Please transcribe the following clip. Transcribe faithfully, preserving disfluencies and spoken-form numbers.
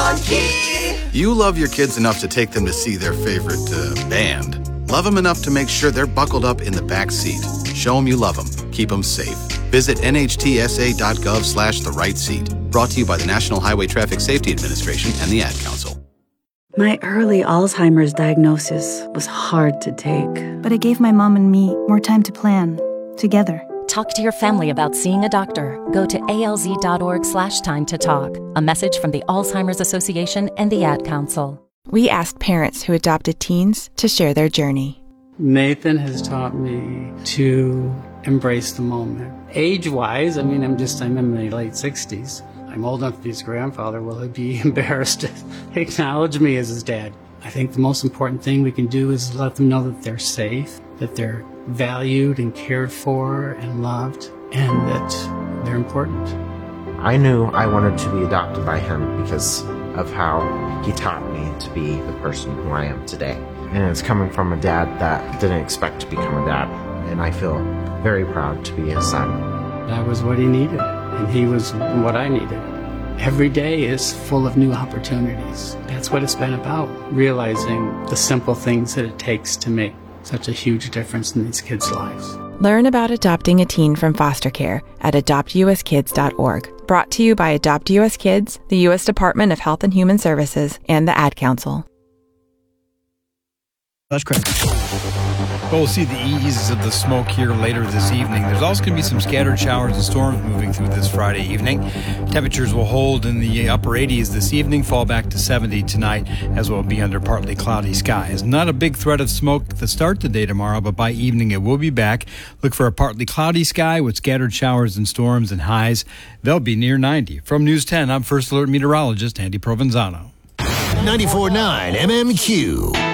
Monkey. You love your kids enough to take them to see their favorite uh, band. Love them enough to make sure they're buckled up in the back seat. Show them you love them. Keep them safe. Visit nhtsa.gov slash the right seat. Brought to you by the National Highway Traffic Safety Administration and the Ad Council. My early Alzheimer's diagnosis was hard to take. But it gave my mom and me more time to plan, together. Talk to your family about seeing a doctor. Go to alz.org slash time to talk. A message from the Alzheimer's Association and the Ad Council. We asked parents who adopted teens to share their journey. Nathan has taught me to embrace the moment. Age-wise, I mean, I'm just, I'm in my late sixties. I'm old enough to be his grandfather. Will he be embarrassed to acknowledge me as his dad? I think the most important thing we can do is let them know that they're safe, that they're valued and cared for and loved, and that they're important. I knew I wanted to be adopted by him because of how he taught me to be the person who I am today. And it's coming from a dad that didn't expect to become a dad, and I feel very proud to be his son. That was what he needed, and he was what I needed. Every day is full of new opportunities. That's what it's been about, realizing the simple things that it takes to make such a huge difference in these kids' lives. Learn about adopting a teen from foster care at adopt u s kids dot org. Brought to you by Adopt U S Kids, the U S Department of Health and Human Services, and the Ad Council. That's correct. Well, we'll see the ease of the smoke here later this evening. There's also going to be some scattered showers and storms moving through this Friday evening. Temperatures will hold in the upper eighties this evening, fall back to seventy tonight, as well be under partly cloudy skies. Not a big threat of smoke to start the day tomorrow, but by evening it will be back. Look for a partly cloudy sky with scattered showers and storms, and highs, they'll be near ninety. From News ten, I'm First Alert Meteorologist Andy Provenzano. ninety-four point nine M M Q.